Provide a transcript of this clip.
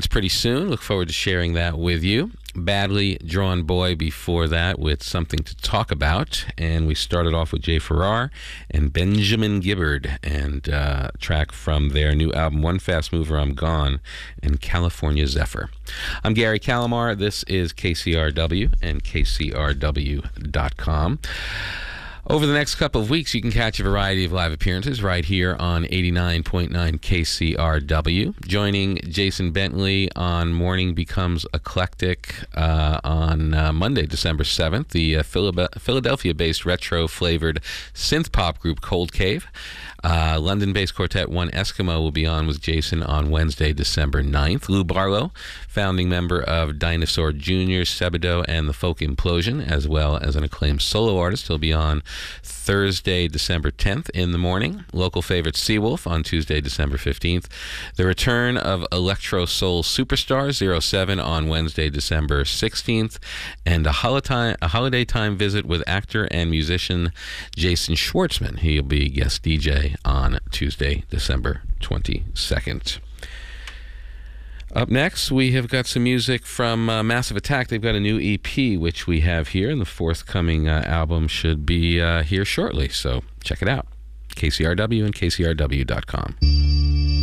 pretty soon. Look forward to sharing that with you. Badly Drawn Boy before that with Something to Talk About. And we started off with Jay Farrar and Benjamin Gibbard and a track from their new album, One Fast Mover, I'm Gone, and California Zephyr. I'm Gary Calamar. This is KCRW and KCRW.com. Over the next couple of weeks, you can catch a variety of live appearances right here on 89.9 KCRW. Joining Jason Bentley on Morning Becomes Eclectic on Monday, December 7th, the Philadelphia-based retro-flavored synth-pop group Cold Cave. London-based quartet One Eskimo will be on with Jason on Wednesday, December 9th. Lou Barlow, founding member of Dinosaur Jr., Sebadoh, and the Folk Implosion, as well as an acclaimed solo artist. He'll be on Thursday, December 10th in the morning. Local favorite Seawolf on Tuesday, December 15th. The return of Electro Soul Superstar 07 on Wednesday, December 16th. And a holiday time visit with actor and musician Jason Schwartzman. He'll be guest DJ on Tuesday, December 22nd. Up next, we have got some music from Massive Attack. They've got a new EP, which we have here, and the forthcoming album should be here shortly. So check it out. KCRW and KCRW.com.